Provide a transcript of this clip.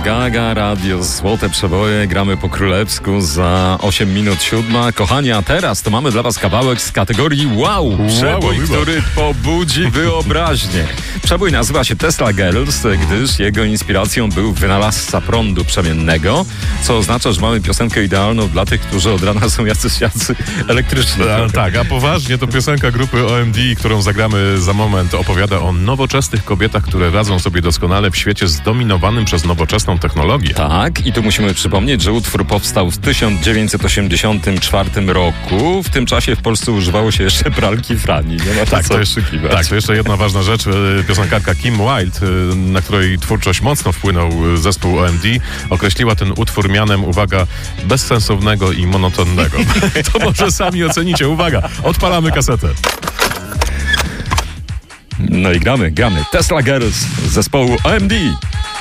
Gaga, radio, złote przeboje, gramy po królewsku za 8 minut 7. Kochani, a teraz to mamy dla was kawałek z kategorii wow, przebój, który pobudzi wyobraźnię. Przebój nazywa się Tesla Girls, gdyż jego inspiracją był wynalazca prądu przemiennego, co oznacza, że mamy piosenkę idealną dla tych, którzy od rana są jacyś elektryczni. Tak, a poważnie to piosenka grupy OMD, którą zagramy za moment, opowiada o nowoczesnych kobietach, które radzą sobie doskonale w świecie zdominowanym przez nowoczesną technologię. Tak, i tu musimy przypomnieć, że utwór powstał w 1984 roku. W tym czasie w Polsce używało się jeszcze pralki Frani. Nie ma Tak, to jeszcze jedna ważna rzecz. Piosenkarka Kim Wilde, na której twórczość mocno wpłynął zespół OMD, określiła ten utwór mianem, uwaga, bezsensownego i monotonnego. To może sami ocenicie. Uwaga, odpalamy kasetę. No i gramy. Tesla Girls z zespołu OMD.